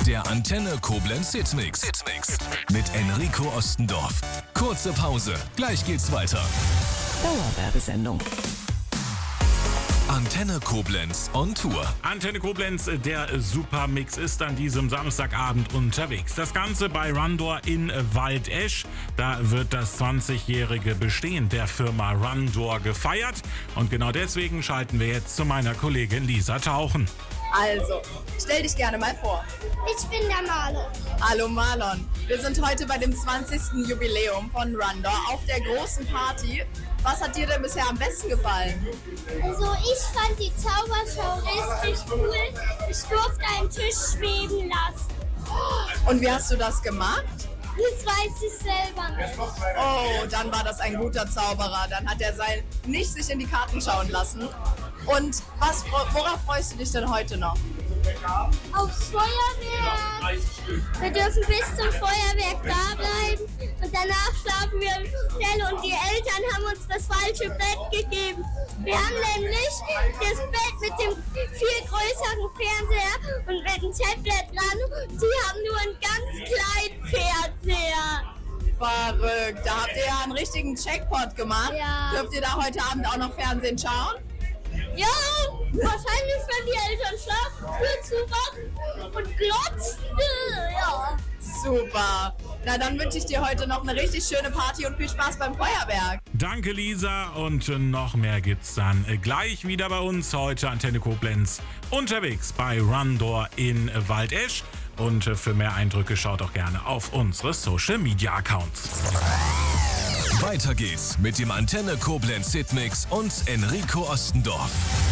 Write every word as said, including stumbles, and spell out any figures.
Der Antenne Koblenz Hitmix. Hitmix. Mit Enrico Ostendorf. Kurze Pause, gleich geht's weiter. Dauerwerbesendung. Antenne Koblenz on Tour. Antenne Koblenz, der Supermix ist an diesem Samstagabend unterwegs. Das Ganze bei Rundor in Waldesch. Da wird das zwanzigjährige Bestehen der Firma Rundor gefeiert. Und genau deswegen schalten wir jetzt zu meiner Kollegin Lisa Tauchen. Also, stell dich gerne mal vor. Ich bin der Marlon. Hallo Marlon. Wir sind heute bei dem zwanzigsten Jubiläum von Rundor auf der großen Party. Was hat dir denn bisher am besten gefallen? Also ich fand die Zaubershow richtig cool. Ich durfte einen Tisch schweben lassen. Und wie hast du das gemacht? Das weiß ich selber nicht. Oh, dann war das ein guter Zauberer. Dann hat er sein nicht sich in die Karten schauen lassen. Und was, worauf freust du dich denn heute noch? Aufs Feuerwerk. Wir dürfen bis zum Feuerwerk da bleiben und danach schlafen wir schnell und die Eltern haben uns das falsche Bett gegeben. Wir haben nämlich das Bett mit dem viel größeren Fernseher und mit dem Tablet dran. Die haben nur einen ganz kleinen Fernseher. Verrückt, da habt ihr ja einen richtigen Jackpot gemacht. Ja. Dürft ihr da heute Abend auch noch Fernsehen schauen? Ja, wahrscheinlich, wenn die Eltern schlafen, Tür zumachen und glotzen. Ja. Super. Na, dann wünsche ich dir heute noch eine richtig schöne Party und viel Spaß beim Feuerwerk. Danke Lisa und noch mehr gibt's dann gleich wieder bei uns heute Antenne Koblenz unterwegs bei Rundor in Waldesch. Und für mehr Eindrücke schaut auch gerne auf unsere Social Media Accounts. Weiter geht's mit dem Antenne Koblenz Hitmix und Enrico Ostendorf.